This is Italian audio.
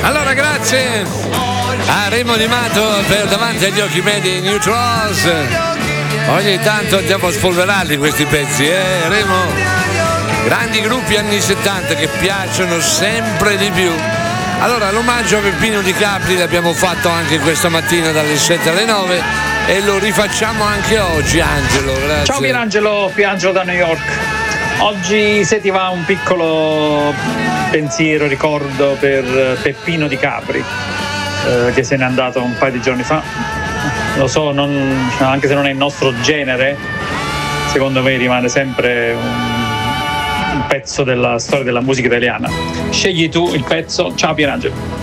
Allora, grazie a Remo Di Mato per Davanti agli occhi miei di New Trolls. Ogni tanto andiamo a spolverarli questi pezzi, Remo? Grandi gruppi anni 70 che piacciono sempre di più. Allora, l'omaggio a Peppino Di Capri l'abbiamo fatto anche questa mattina dalle 7 alle 9 e lo rifacciamo anche oggi, Angelo. Grazie. Ciao Pierangelo da New York. Oggi se ti va un piccolo pensiero, ricordo per Peppino Di Capri, che se n'è andato un paio di giorni fa. Lo so, anche se non è il nostro genere, secondo me rimane sempre un pezzo della storia della musica italiana. Scegli tu il pezzo. Ciao Pierangelo.